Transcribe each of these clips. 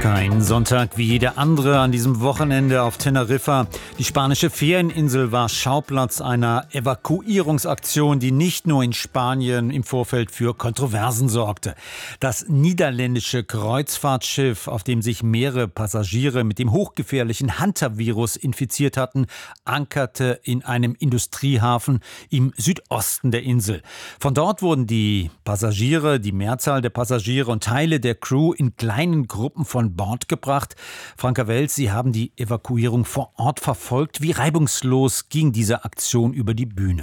Kein Sonntag wie jeder andere an diesem Wochenende auf Teneriffa. Die spanische Ferieninsel war Schauplatz einer Evakuierungsaktion, die nicht nur in Spanien im Vorfeld für Kontroversen sorgte. Das niederländische Kreuzfahrtschiff, auf dem sich mehrere Passagiere mit dem hochgefährlichen Hantavirus infiziert hatten, ankerte in einem Industriehafen im Südosten der Insel. Von dort wurden die Passagiere, die Mehrzahl der Passagiere und Teile der Crew in kleinen Gruppen von Bord gebracht. Franka Welz, Sie haben die Evakuierung vor Ort verfolgt. Wie reibungslos ging diese Aktion über die Bühne?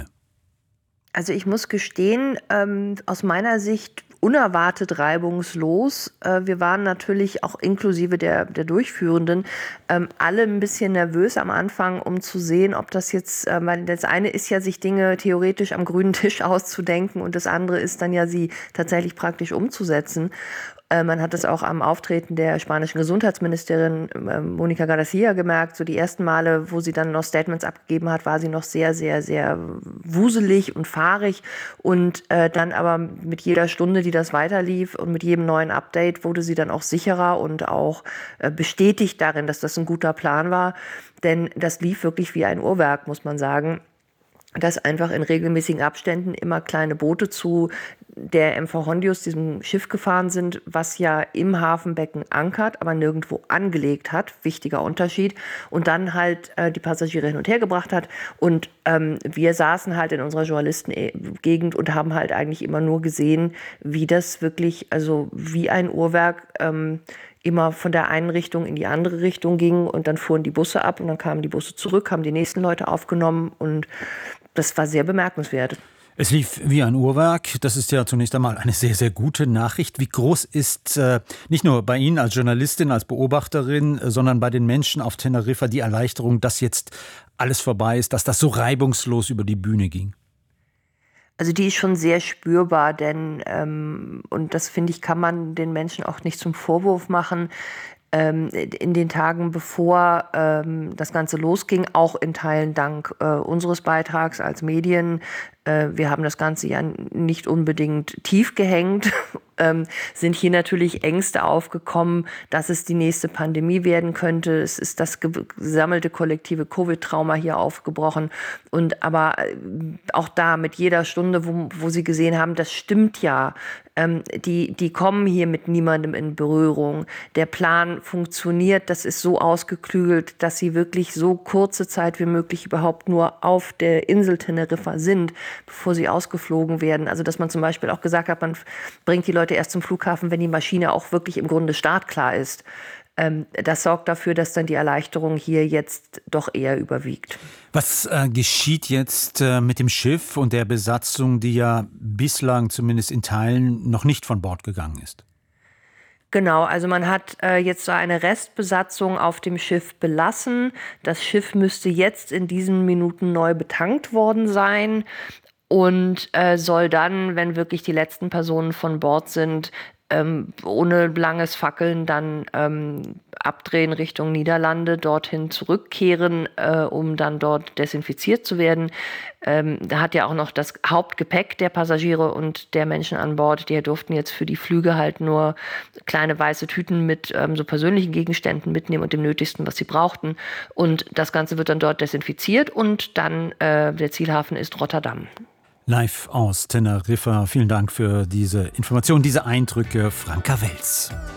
Also ich muss gestehen, aus meiner Sicht unerwartet reibungslos. Wir waren natürlich auch inklusive der Durchführenden alle ein bisschen nervös am Anfang, um zu sehen, ob das jetzt, weil das eine ist ja, sich Dinge theoretisch am grünen Tisch auszudenken und das andere ist dann ja, sie tatsächlich praktisch umzusetzen. Man hat es auch am Auftreten der spanischen Gesundheitsministerin Mónica García gemerkt. So die ersten Male, wo sie dann noch Statements abgegeben hat, war sie noch sehr, sehr, sehr wuselig und fahrig. Und dann aber mit jeder Stunde, die das weiterlief und mit jedem neuen Update, wurde sie dann auch sicherer und auch bestätigt darin, dass das ein guter Plan war. Denn das lief wirklich wie ein Uhrwerk, muss man sagen. Dass einfach in regelmäßigen Abständen immer kleine Boote zu der MV Hondius, diesem Schiff, gefahren sind, was ja im Hafenbecken ankert, aber nirgendwo angelegt hat. Wichtiger Unterschied. Und dann halt die Passagiere hin und her gebracht hat. Und wir saßen halt in unserer Journalistengegend und haben halt eigentlich immer nur gesehen, wie das wirklich, also wie ein Uhrwerk, immer von der einen Richtung in die andere Richtung ging und dann fuhren die Busse ab und dann kamen die Busse zurück, haben die nächsten Leute aufgenommen und das war sehr bemerkenswert. Es lief wie ein Uhrwerk. Das ist ja zunächst einmal eine sehr, sehr gute Nachricht. Wie groß ist nicht nur bei Ihnen als Journalistin, als Beobachterin, sondern bei den Menschen auf Teneriffa die Erleichterung, dass jetzt alles vorbei ist, dass das so reibungslos über die Bühne ging? Also die ist schon sehr spürbar, denn, und das finde ich, kann man den Menschen auch nicht zum Vorwurf machen, in den Tagen bevor das Ganze losging, auch in Teilen dank unseres Beitrags als Medien. Wir haben das Ganze ja nicht unbedingt tief gehängt, sind hier natürlich Ängste aufgekommen, dass es die nächste Pandemie werden könnte. Es ist das gesammelte kollektive Covid-Trauma hier aufgebrochen. Und aber auch da mit jeder Stunde, wo sie gesehen haben, das stimmt ja. Die kommen hier mit niemandem in Berührung. Der Plan funktioniert, das ist so ausgeklügelt, dass sie wirklich so kurze Zeit wie möglich überhaupt nur auf der Insel Teneriffa sind, bevor sie ausgeflogen werden. Also dass man zum Beispiel auch gesagt hat, man bringt die Leute erst zum Flughafen, wenn die Maschine auch wirklich im Grunde startklar ist. Das sorgt dafür, dass dann die Erleichterung hier jetzt doch eher überwiegt. Was geschieht jetzt mit dem Schiff und der Besatzung, die ja bislang zumindest in Teilen noch nicht von Bord gegangen ist? Genau, also man hat jetzt so eine Restbesatzung auf dem Schiff belassen. Das Schiff müsste jetzt in diesen Minuten neu betankt worden sein und soll dann, wenn wirklich die letzten Personen von Bord sind, ohne langes Fackeln dann abdrehen Richtung Niederlande, dorthin zurückkehren, um dann dort desinfiziert zu werden. Da hat ja auch noch das Hauptgepäck der Passagiere und der Menschen an Bord, die durften jetzt für die Flüge halt nur kleine weiße Tüten mit so persönlichen Gegenständen mitnehmen und dem Nötigsten, was sie brauchten. Und das Ganze wird dann dort desinfiziert und dann der Zielhafen ist Rotterdam. Live aus Teneriffa. Vielen Dank für diese Information, diese Eindrücke, Franka Welz.